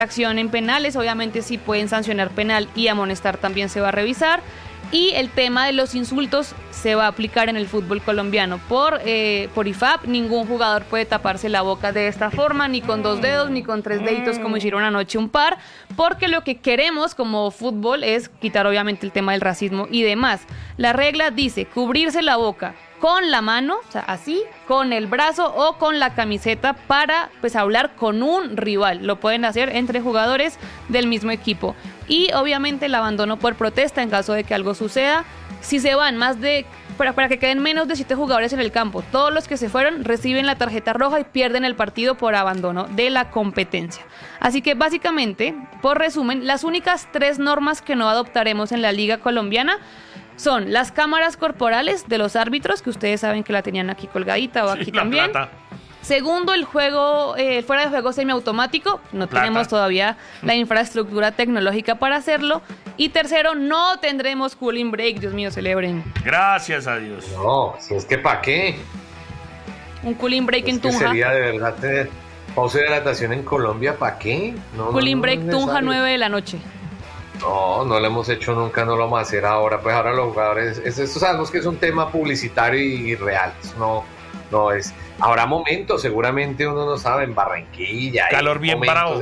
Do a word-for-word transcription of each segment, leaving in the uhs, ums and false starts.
acción en penales, obviamente sí pueden sancionar penal y amonestar también se va a revisar. Y el tema de los insultos se va a aplicar en el fútbol colombiano. Por, eh, por I F A B, ningún jugador puede taparse la boca de esta forma, ni con dos dedos, ni con tres deditos, como hicieron anoche un par, porque lo que queremos como fútbol es quitar obviamente el tema del racismo y demás. La regla dice cubrirse la boca con la mano, o sea, así, con el brazo o con la camiseta para, pues, hablar con un rival. Lo pueden hacer entre jugadores del mismo equipo. Y, obviamente, el abandono por protesta en caso de que algo suceda. Si se van más de... Para, para que queden menos de siete jugadores en el campo, todos los que se fueron reciben la tarjeta roja y pierden el partido por abandono de la competencia. Así que, básicamente, por resumen, las únicas tres normas que no adoptaremos en la Liga Colombiana son las cámaras corporales de los árbitros, que ustedes saben que la tenían aquí colgadita o aquí sí, también. Plata. Segundo, el juego eh, fuera de juego semiautomático. No plata. Tenemos todavía la infraestructura tecnológica para hacerlo. Y tercero, no tendremos cooling break. Dios mío, celebren. Gracias a Dios. No, si es que ¿para qué? Un cooling break es en Tunja. Sería de verdad tener pausa de natación en Colombia, ¿para qué? No, cooling no, no, break no Tunja nueve de la noche. No, no lo hemos hecho nunca, no lo vamos a hacer ahora. Pues ahora los jugadores, esto sabemos que es un tema publicitario y real. No, no es. Habrá momentos, seguramente uno no sabe, en Barranquilla. Calor bien bravo.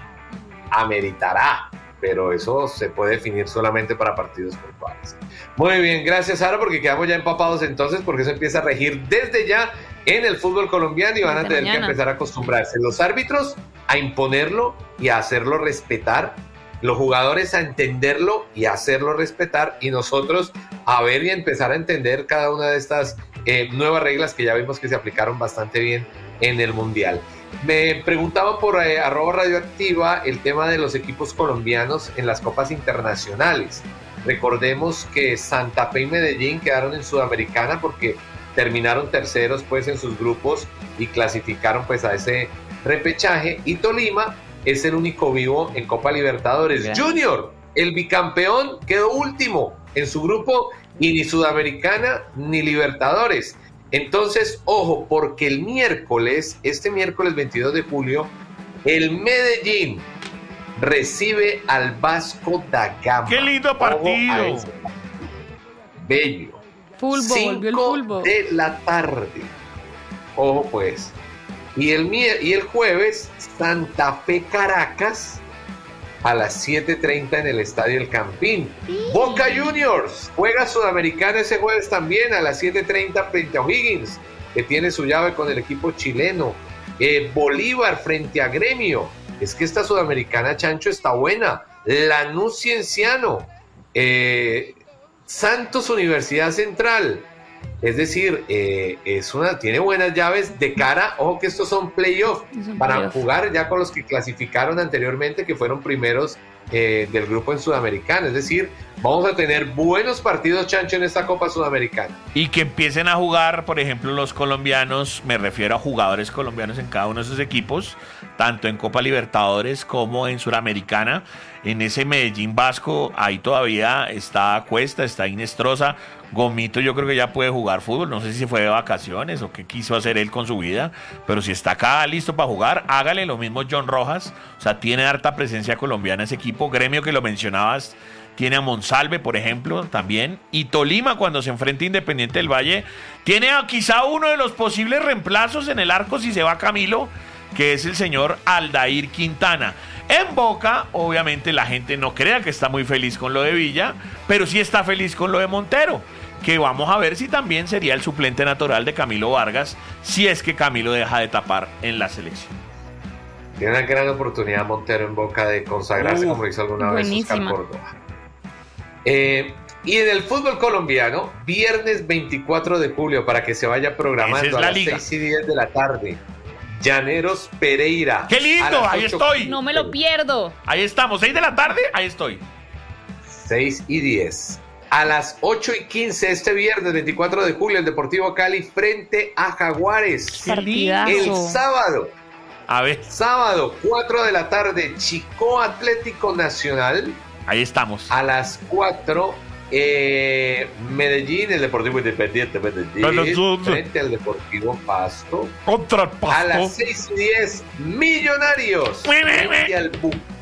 Ameritará, pero eso se puede definir solamente para partidos puntuales. Muy bien, gracias, Sara, porque quedamos ya empapados entonces, porque eso empieza a regir desde ya en el fútbol colombiano y van a tener que empezar a acostumbrarse los árbitros a imponerlo y a hacerlo respetar, los jugadores a entenderlo y a hacerlo respetar, y nosotros a ver y a empezar a entender cada una de estas eh, nuevas reglas que ya vimos que se aplicaron bastante bien en el Mundial. Me preguntaban por eh, arroba radioactiva el tema de los equipos colombianos en las copas internacionales. Recordemos que Santa Fe y Medellín quedaron en Sudamericana porque terminaron terceros pues en sus grupos y clasificaron pues a ese repechaje, y Tolima es el único vivo en Copa Libertadores. Bien. Junior, el bicampeón, quedó último en su grupo y ni Sudamericana ni Libertadores. Entonces, ojo, porque el miércoles, este miércoles veintidós de julio, el Medellín recibe al Vasco da Gama. ¡Qué lindo partido! Bello. Fútbol, cinco de la tarde. Ojo pues. Y el, y el jueves, Santa Fe Caracas a las siete treinta en el Estadio El Campín. Sí. Boca Juniors juega Sudamericana ese jueves también a las siete treinta frente a O'Higgins, que tiene su llave con el equipo chileno. Eh, Bolívar frente a Gremio. Es que esta Sudamericana, Chancho, está buena. Lanús Cienciano. Eh, Santos Universidad Central. Es decir, eh, es una, tiene buenas llaves de cara, ojo que estos son playoffs, para playoff. Jugar ya con los que clasificaron anteriormente, que fueron primeros eh, del grupo en Sudamericana. Es decir, vamos a tener buenos partidos, Chancho, en esta Copa Sudamericana. Y que empiecen a jugar, por ejemplo, los colombianos, me refiero a jugadores colombianos en cada uno de esos equipos, tanto en Copa Libertadores como en Suramericana. En ese Medellín Vasco, ahí todavía está Cuesta, está Inestrosa. Gomito yo creo que ya puede jugar fútbol, no sé si fue de vacaciones o qué quiso hacer él con su vida, pero si está acá listo para jugar, hágale. Lo mismo John Rojas, o sea, tiene harta presencia colombiana ese equipo. Gremio, que lo mencionabas, tiene a Monsalve, por ejemplo, también. Y Tolima, cuando se enfrenta a Independiente del Valle, tiene a quizá uno de los posibles reemplazos en el arco si se va Camilo, que es el señor Aldair Quintana. En Boca, obviamente, la gente no crea que está muy feliz con lo de Villa, pero sí está feliz con lo de Montero, que vamos a ver si también sería el suplente natural de Camilo Vargas, si es que Camilo deja de tapar en la selección. Tiene una gran oportunidad Montero en Boca de consagrarse, uh, como hizo alguna buenísima. vez Oscar Córdoba. Eh, y en el fútbol colombiano, viernes veinticuatro de julio, para que se vaya programando es a las liga. seis y diez de la tarde. Llaneros Pereira. ¡Qué lindo! Ahí estoy. No me lo pierdo. Ahí estamos, seis de la tarde, ahí estoy. seis y diez. A las ocho y quince este viernes veinticuatro de julio, el Deportivo Cali frente a Jaguares. Partidazo. El sábado. A ver. Sábado, cuatro de la tarde, Chicó Atlético Nacional. Ahí estamos. A las cuatro, Eh, Medellín, el Deportivo Independiente Medellín, Medellín. frente al Deportivo Pasto. Contra el Pasto. A las seis y diez, Millonarios frente al Bucaramanga.